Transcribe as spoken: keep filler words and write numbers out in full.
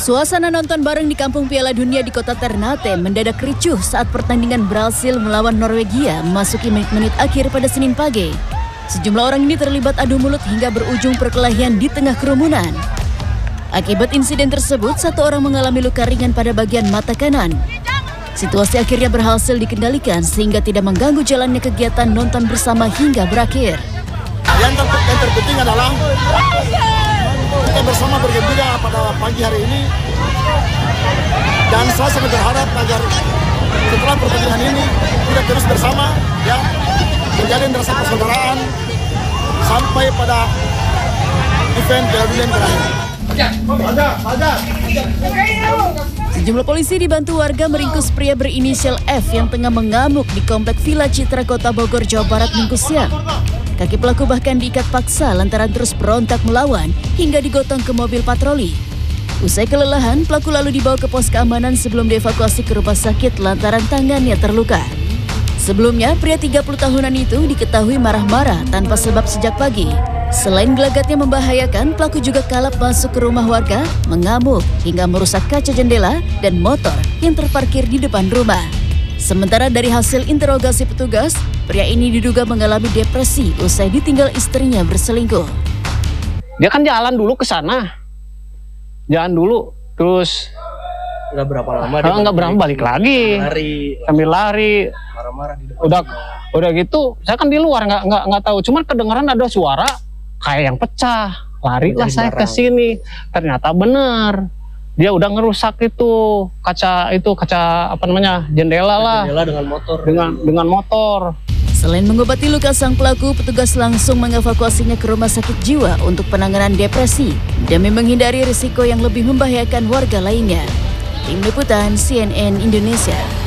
Suasana nonton bareng di Kampung Piala Dunia di kota Ternate mendadak ricuh saat pertandingan Brasil melawan Norwegia memasuki menit-menit akhir pada Senin pagi. Sejumlah orang ini terlibat adu mulut hingga berujung perkelahian di tengah kerumunan. Akibat insiden tersebut, satu orang mengalami luka ringan pada bagian mata kanan. Situasi akhirnya berhasil dikendalikan sehingga tidak mengganggu jalannya kegiatan nonton bersama hingga berakhir. Yang, ter yang terpenting adalah kita bersama bergembira pada pagi hari ini, dan saya sangat berharap agar setelah pertandingan ini kita terus bersama, ya, menjalin rasa persaudaraan sampai pada event Piala Dunia yang terakhir. Sejumlah polisi dibantu warga meringkus pria berinisial F yang tengah mengamuk di komplek Villa Citra Kota Bogor, Jawa Barat Minggu siang. Kaki pelaku bahkan diikat paksa lantaran terus berontak melawan hingga digotong ke mobil patroli. Usai kelelahan, pelaku lalu dibawa ke pos keamanan sebelum dievakuasi ke rumah sakit lantaran tangannya terluka. Sebelumnya, pria tiga puluh tahunan itu diketahui marah-marah tanpa sebab sejak pagi. Selain gelagatnya membahayakan, pelaku juga kalap masuk ke rumah warga, mengamuk hingga merusak kaca jendela dan motor yang terparkir di depan rumah. Sementara dari hasil interogasi petugas, pria ini diduga mengalami depresi usai ditinggal istrinya berselingkuh. Dia kan jalan dulu ke sana, jalan dulu, terus nggak berapa lama dia nggak berapa balik lagi, lari, sambil lari, marah-marah di depan. Udah, udah gitu, saya kan di luar nggak nggak nggak tahu, cuman kedengaran ada suara kayak yang pecah, lari lah saya ke sini, ternyata bener. Dia udah ngerusak itu kaca itu kaca apa namanya jendela lah. Jendela dengan motor. Dengan dengan motor. Selain mengobati luka sang pelaku, petugas langsung mengevakuasinya ke rumah sakit jiwa untuk penanganan depresi demi menghindari risiko yang lebih membahayakan warga lainnya. Tim Liputan C N N Indonesia.